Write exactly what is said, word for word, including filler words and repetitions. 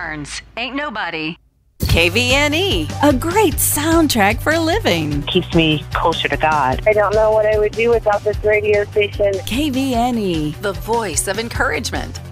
Burns, Ain't Nobody. K V N E, a great soundtrack for living. Keeps me closer to God. I don't know what I would do without this radio station. K V N E, the voice of encouragement.